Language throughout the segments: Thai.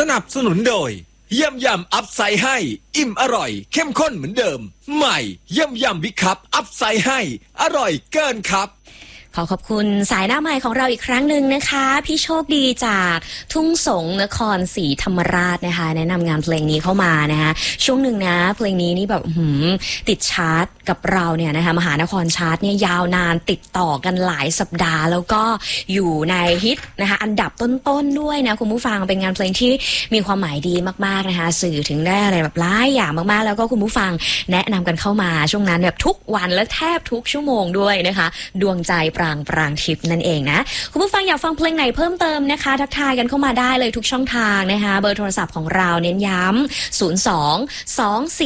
นับสนุนโดยยำอัพไซด์ให้อิ่มอร่อยเข้มข้นเหมือนเดิมใหม่ยำบิ๊กคัพอัพไซด์ให้อร่อยเกินครับขอขอบคุณสายหน้าใหม่ของเราอีกครั้งหนึ่งนะคะพี่โชคดีจากทุ่งสงนครศรีธรรมราชนะคะแนะนำงานเพลงนี้เข้ามานะคะช่วงหนึ่งนะเพลงนี้นี่แบบติดชาร์ตกับเราเนี่ยนะคะมหานครชาร์ตเนี่ยยาวนานติดต่อกันหลายสัปดาห์แล้วก็อยู่ในฮิตนะคะอันดับต้นๆด้วยนะคุณผู้ฟังเป็นงานเพลงที่มีความหมายดีมากๆนะคะสื่อถึงได้อะไรแบบหลายอย่างมากๆแล้วก็คุณผู้ฟังแนะนำกันเข้ามาช่วงนั้นแบบทุกวันและแทบทุกชั่วโมงด้วยนะคะดวงใจปรางทิพย์นั่นเองนะคุณผู้ฟังอยากฟังเพลงไหนเพิ่มเติมนะคะทักทายกันเข้ามาได้เลยทุกช่องทางนะคะเบอร์โทรศัพท์ของเราเน้นย้ำ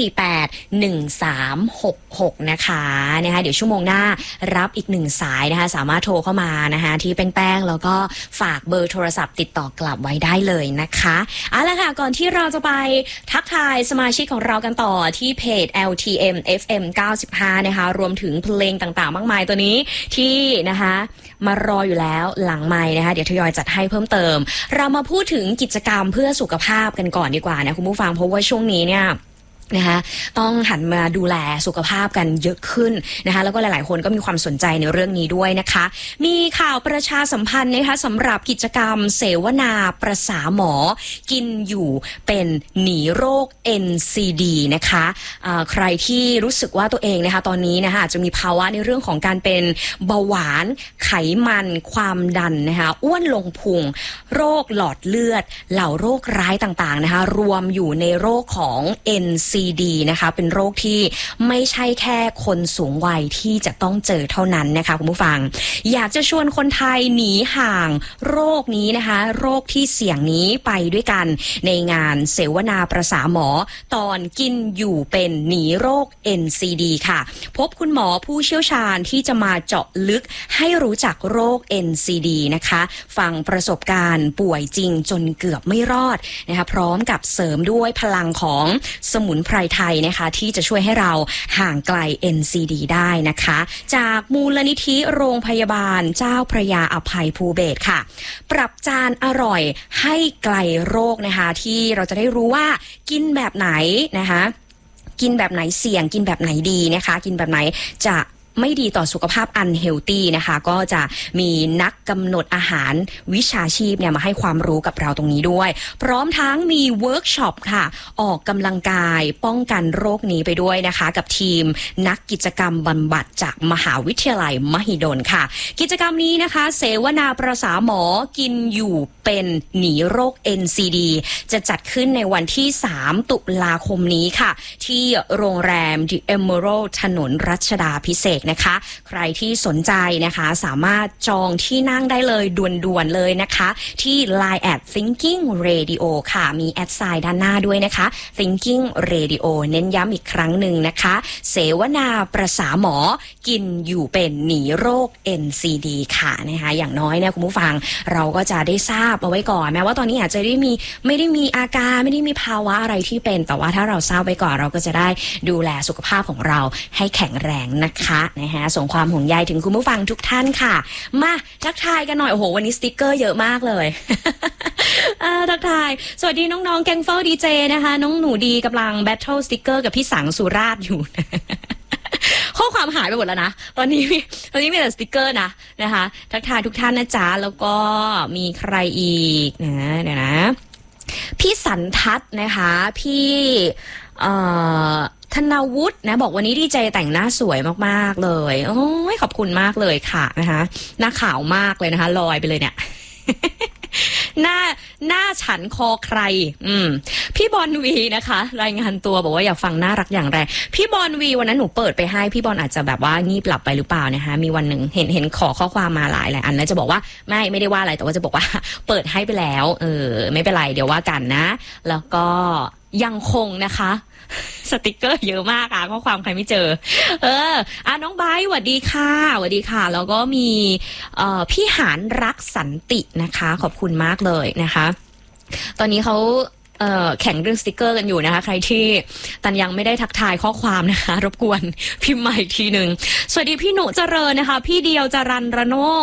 02-248-1366นะคะเดี๋ยวชั่วโมงหน้ารับอีก1สายนะคะสามารถโทรเข้ามานะคะที่แป้งแล้วก็ฝากเบอร์โทรศัพท์ติดต่อกลับไว้ได้เลยนะคะเอาล่ะค่ะก่อนที่เราจะไปทักทายสมาชิกของเรากันต่อที่เพจ LTM FM 95นะคะรวมถึงเพลงต่างๆมากมายตัวนี้ที่นะคะมารออยู่แล้วหลังไมค์นะคะเดี๋ยวทยอยจัดให้เพิ่มเติมเรามาพูดถึงกิจกรรมเพื่อสุขภาพกันก่อนดีกว่านะคุณผู้ฟังเพราะว่าช่วงนี้เนี่ยนะคะต้องหันมาดูแลสุขภาพกันเยอะขึ้นนะคะแล้วก็หลายๆคนก็มีความสนใจในเรื่องนี้ด้วยนะคะมีข่าวประชาสัมพันธ์นะคะสำหรับกิจกรรมเสวนาประสาหมอกินอยู่เป็นหนีโรค NCD นะคะใครที่รู้สึกว่าตัวเองนะคะตอนนี้นะคะอาจจะมีภาวะในเรื่องของการเป็นเบาหวานไขมันความดันนะคะอ้วนลงพุงโรคหลอดเลือดเหล่าโรคร้ายต่างๆนะคะรวมอยู่ในโรคของ NCDนะคะเป็นโรคที่ไม่ใช่แค่คนสูงวัยที่จะต้องเจอเท่านั้นนะคะคุณผู้ฟังอยากจะชวนคนไทยหนีห่างโรคนี้นะคะโรคที่เสี่ยงนี้ไปด้วยกันในงานเสวนาประสาหมอตอนกินอยู่เป็นหนีโรค NCD ค่ะพบคุณหมอผู้เชี่ยวชาญที่จะมาเจาะลึกให้รู้จักโรค NCD นะคะฟังประสบการณ์ป่วยจริงจนเกือบไม่รอดนะคะพร้อมกับเสริมด้วยพลังของสมุนไพรไทยนะคะที่จะช่วยให้เราห่างไกล NCD ได้นะคะจากมูลนิธิโรงพยาบาลเจ้าพระยาอภัยภูเบศรค่ะปรับจานอร่อยให้ไกลโรคนะคะที่เราจะได้รู้ว่ากินแบบไหนนะคะกินแบบไหนเสี่ยงกินแบบไหนดีนะคะกินแบบไหนจะไม่ดีต่อสุขภาพอันเฮลตี้นะคะก็จะมีนักกำหนดอาหารวิชาชีพเนี่ยมาให้ความรู้กับเราตรงนี้ด้วยพร้อมทั้งมีเวิร์กช็อปค่ะออกกำลังกายป้องกันโรคนี้ไปด้วยนะคะกับทีมนักกิจกรรมบำบัดจากมหาวิทยาลัยมหิดลค่ะกิจกรรมนี้นะคะเสวนาประสาหมอกินอยู่เป็นหนีโรค NCD จะจัดขึ้นในวันที่3ตุลาคมนี้ค่ะที่โรงแรม The Emerald ถนนรัชดาภิเษกนะคะใครที่สนใจนะคะสามารถจองที่นั่งได้เลยด่วนๆเลยนะคะที่ Line @thinking radio ค่ะมีแอดไซน์ด้านหน้าด้วยนะคะ thinking radio เน้นย้ำอีกครั้งหนึ่งนะคะเสวนาประสาหมอกินอยู่เป็นหนีโรค NCD ค่ะนะคะอย่างน้อยเนี่ยคุณผู้ฟังเราก็จะได้ทราบเอาไว้ก่อนแม้ว่าตอนนี้อาจจะไม่ได้มีอาการไม่ได้มีภาวะอะไรที่เป็นแต่ว่าถ้าเราทราบไว้ก่อนเราก็จะได้ดูแลสุขภาพของเราให้แข็งแรงนะคะส่งความห่วงใยถึงคุณผู้ฟังทุกท่านค่ะมาทักทายกันหน่อยโอ้โหวันนี้สติ๊กเกอร์เยอะมากเลย ทักทายสวัสดีน้องๆแกงเฟิลดีเจนะคะน้องหนูดีกำลังแบทเทิลสติ๊กเกอร์กับพี่สังสุราษฎร์อยู่ ข้อความหายไปหมดแล้วนะตอนนี้มีแต่สติ๊กเกอร์นะคะทักทายทุกท่านนะจ๊ะแล้วก็มีใครอีกนะเดี๋ยวนะพี่สันทัศน์นะคะพี่ธนาวุฒินะบอกวันนี้ดีเจแต่งหน้าสวยมากๆเลยโอ้ยขอบคุณมากเลยค่ะนะคะหน้าขาวมากเลยนะคะลอยไปเลยเนี่ย หน้าฉันคอใครพี่บอลวีนะคะรายงานตัวบอกว่าอยากฟังน่ารักอย่างแรงพี่บอลวีวันนั้นหนูเปิดไปให้พี่บอลอาจจะแบบว่างีบหลับไปหรือเปล่านะคะมีวันหนึ่งเห็นขอข้อความมาหลายอันแล้วจะบอกว่าไม่ได้ว่าอะไรแต่ว่าจะบอกว่าเปิดให้ไปแล้วไม่เป็นไรเดี๋ยวว่ากันนะแล้วก็ยังคงนะคะสติกเกอร์เยอะมากข้อความใครไม่เจอน้องไบร์ทสวัสดีค่ะสวัสดีค่ะแล้วก็มีพี่หานรักสันตินะคะขอบคุณมากเลยนะคะตอนนี้เขาแข่งเรื่องสติกเกอร์กันอยู่นะคะใครที่ตันยังไม่ได้ทักทายข้อความนะคะรบกวนพิมพ์มาอีกทีหนึ่งสวัสดีพี่หนูเจริญนะคะพี่เดียวจรัญระโน